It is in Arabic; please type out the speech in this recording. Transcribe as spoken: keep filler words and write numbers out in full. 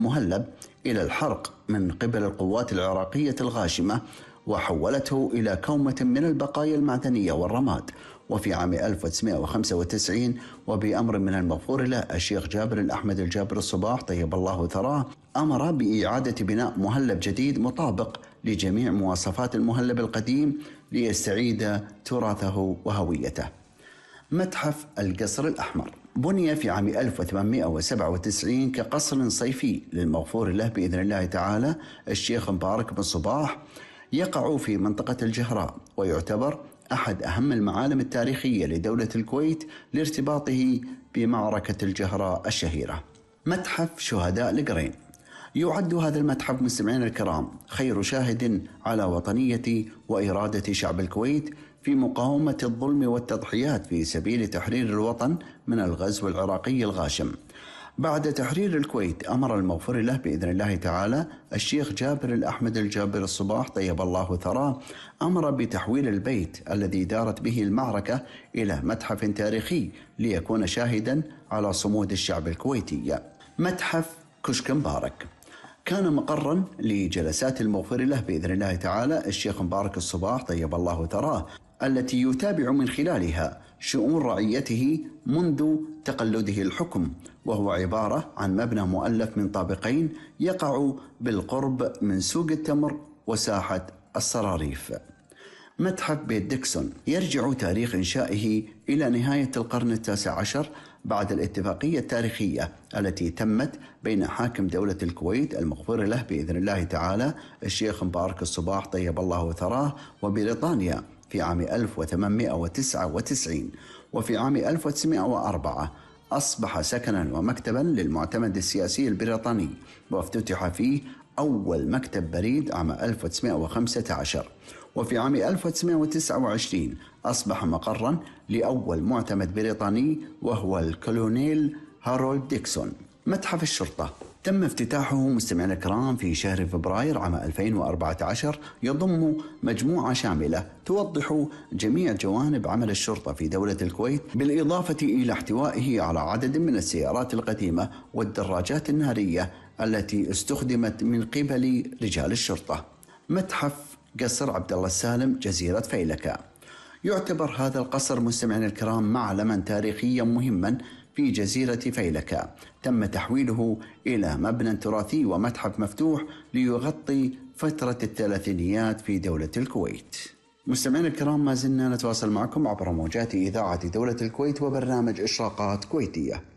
مهلب إلى الحرق من قبل القوات العراقية الغاشمة، وحولته إلى كومة من البقايا المعدنية والرماد. وفي عام ألف وتسعمائة وخمسة وتسعين وبأمر من المغفور له الشيخ جابر الأحمد الجابر الصباح طيب الله ثراه أمر بإعادة بناء مهلب جديد مطابق لجميع مواصفات المهلب القديم ليستعيد تراثه وهويته. متحف القصر الأحمر بني في عام ألف وثمانمائة وسبعة وتسعين كقصر صيفي للمغفور له بإذن الله تعالى الشيخ مبارك بن صباح، يقع في منطقة الجهراء، ويعتبر أحد أهم المعالم التاريخية لدولة الكويت لارتباطه بمعركة الجهراء الشهيرة. متحف شهداء القرين يعد هذا المتحف مستمعين الكرام خير شاهد على وطنية وإرادة شعب الكويت في مقاومة الظلم والتضحيات في سبيل تحرير الوطن من الغزو العراقي الغاشم. بعد تحرير الكويت أمر المغفور له بإذن الله تعالى الشيخ جابر الأحمد الجابر الصباح طيب الله ثراه أمر بتحويل البيت الذي دارت به المعركة إلى متحف تاريخي ليكون شاهدا على صمود الشعب الكويتي. متحف كشك مبارك كان مقرا لجلسات المغفور له بإذن الله تعالى الشيخ مبارك الصباح طيب الله ثراه، التي يتابع من خلالها شؤون رعيته منذ تقلده الحكم، وهو عبارة عن مبنى مؤلف من طابقين يقع بالقرب من سوق التمر وساحة الصراريف. متحف بيت ديكسون يرجع تاريخ إنشائه إلى نهاية القرن التاسع عشر بعد الاتفاقية التاريخية التي تمت بين حاكم دولة الكويت المغفور له بإذن الله تعالى الشيخ مبارك الصباح طيب الله ثراه وبريطانيا في عام ألف وثمانمائة وتسعة وتسعين. وفي عام ألف وتسعمائة وأربعة أصبح سكنا ومكتبا للمعتمد السياسي البريطاني، وافتتح فيه أول مكتب بريد عام ألف وتسعمائة وخمسة عشر. وفي عام ألف وتسعمائة وتسعة وعشرين أصبح مقرا لأول معتمد بريطاني وهو الكولونيل هارولد ديكسون. متحف الشرطة تم افتتاحه مستمعينا الكرام في شهر فبراير عام ألفين وأربعة عشر، يضم مجموعة شاملة توضح جميع جوانب عمل الشرطة في دولة الكويت، بالإضافة إلى احتوائه على عدد من السيارات القديمة والدراجات النارية التي استخدمت من قبل رجال الشرطة. متحف قصر عبد الله السالم جزيرة فيلكا يعتبر هذا القصر مستمعينا الكرام معلما تاريخيا مهما في جزيرة فيلكا، تم تحويله إلى مبنى تراثي ومتحف مفتوح ليغطي فترة الثلاثينيات في دولة الكويت. مستمعينا الكرام ما زلنا نتواصل معكم عبر موجات إذاعة دولة الكويت وبرنامج إشراقات كويتية.